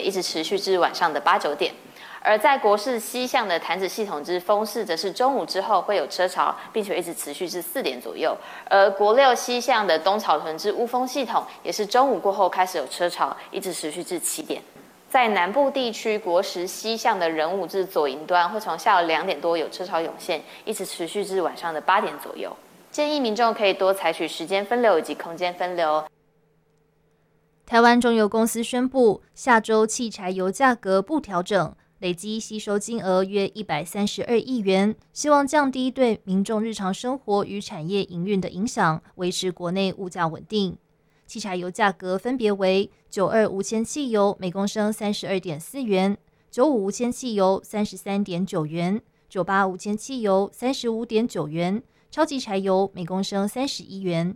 一直持续至晚上的8、9点。而在国市西向的潭子系统之风市，则是中午之后会有车潮，并且一直持续至4点左右。而国6西向的东草屯之乌峰系统，也是中午过后开始有车潮，一直持续至7点。在南部地区，国10西向的仁武至左营端，会从下午2点多有车潮涌现，一直持续至晚上的8点左右。建议民众可以多采取时间分流以及空间分流。 台湾中油公司宣布，下周汽柴油价格不调整，累计吸收金额约132亿元，希望降低对民众日常生活与产业营运的影响，维持国内物价稳定。汽柴油价格分别为92无铅汽油每公升32.4元，95无铅汽油33.9元，98无铅汽油35.9元，超级柴油每公升31元。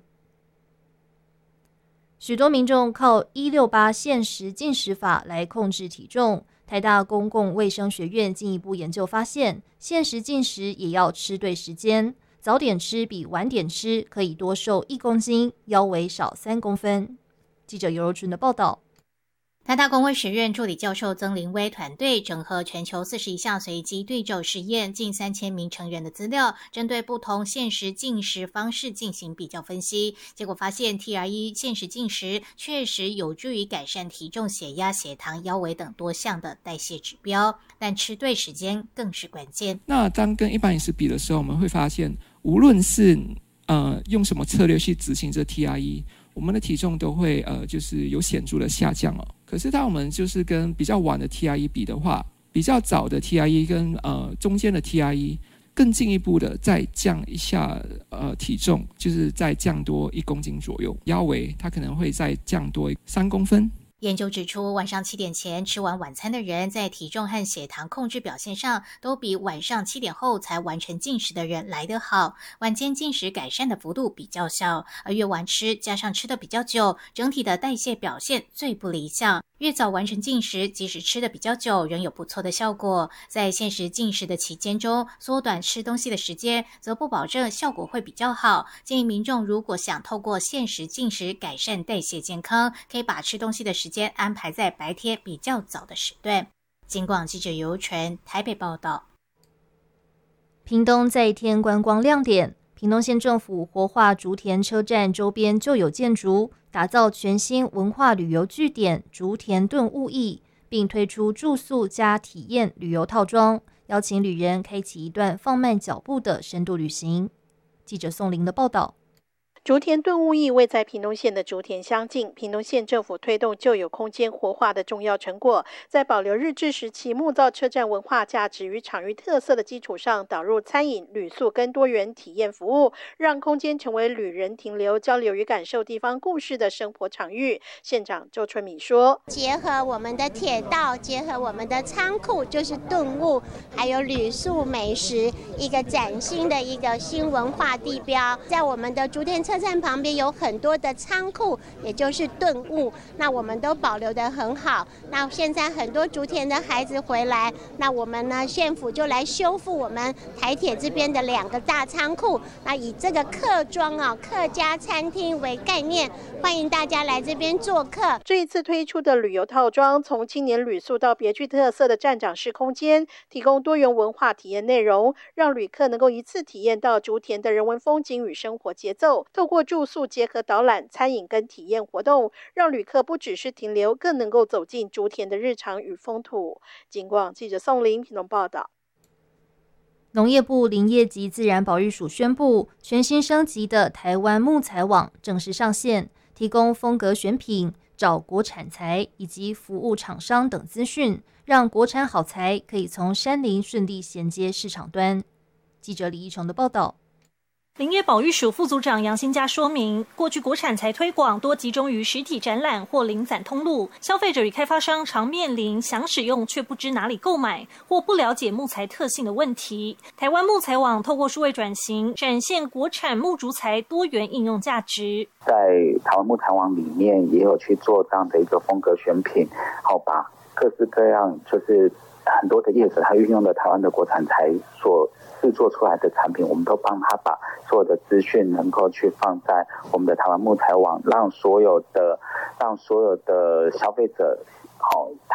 许多民众靠168限时进食法来控制体重。台大公共卫生学院进一步研究发现，限时进食也要吃对时间，早点吃比晚点吃可以多瘦1公斤，腰围少3公分。记者尤柔纯的报道。 台大公卫学院助理教授曾林威团队整合全球41项随机对照实验，近3000名成人的资料，针对不同限时进食方式进行比较分析，结果发现 TRE 限时进食确实有助于改善体重、血压、血糖、腰围等多项的代谢指标，但吃对时间更是关键。 那当跟一般饮食比的时候，我们会发现，无论是用什么策略去执行这 TRE， 我们的体重都会就是有显著的下降哦。可是当我们就是跟比较晚的 TRE 比的话，比较早的 TRE 跟中间的 TRE 更进一步的再降一下体重，就是再降多1公斤左右，腰围它可能会再降多3公分。 研究指出，晚上7点前吃完晚餐的人，在体重和血糖控制表现上，都比晚上7点后才完成进食的人来得好。晚间进食改善的幅度比较小，而越晚吃加上吃的比较久，整体的代谢表现最不理想。越早完成进食，即使吃的比较久，仍有不错的效果。在限时进食的期间中，缩短吃东西的时间，则不保证效果会比较好。建议民众如果想透过限时进食改善代谢健康，可以把吃东西的时间安排在白天比较早的时段。警广记者尤纯台北报道。 屏东再添观光亮点，屏东县政府活化竹田车站周边旧有建筑，打造全新文化旅游据点竹田顿悟驿，并推出住宿加体验旅游套装，邀请旅人开启一段放慢脚步的深度旅行。记者宋玲的报道。 竹田顿悟驿位在屏东县的竹田乡境，屏东县政府推动旧有空间活化的重要成果，在保留日治时期木造车站文化价值与场域特色的基础上，导入餐饮、旅宿跟多元体验服务，让空间成为旅人停留、交流与感受地方故事的生活场域。县长周春米说， 结合我们的铁道，结合我们的仓库，就是顿悟，还有旅宿美食，一个崭新的一个新文化地标。在我们的竹田车站旁边有很多的仓库，也就是顿悟，那我们都保留得很好。那现在很多竹田的孩子回来，那我们呢县府就来修复我们台铁这边的2个大仓库，那以这个客庄客家餐厅为概念，欢迎大家来这边做客。 这一次推出的旅游套装，从青年旅宿到别具特色的站长式空间，提供多元文化体验内容，让旅客能够一次体验到竹田的人文风景与生活节奏。透过住宿结合导览、餐饮跟体验活动，让旅客不只是停留，更能够走进竹田的日常与风土。警广记者宋玲屏东报道。 农业部林业及自然保育署宣布，全新升级的台湾木材网正式上线，提供风格选品、找国产材以及服务厂商等资讯，让国产好材可以从山林顺利衔接市场端。记者李义琼的报道。 林业保育署副组长杨新佳说明，过去国产材推广多集中于实体展览或零散通路，消费者与开发商常面临想使用却不知哪里购买或不了解木材特性的问题。台湾木材网透过数位转型，展现国产木竹材多元应用价值。 在台湾木材网里面也有去做这样的一个风格选品，好把各式各样就是很多的业者他运用了台湾的国产材所制作出来的产品，我们都帮他把所有的资讯能够去放在我们的台湾木材网，让所有的消费者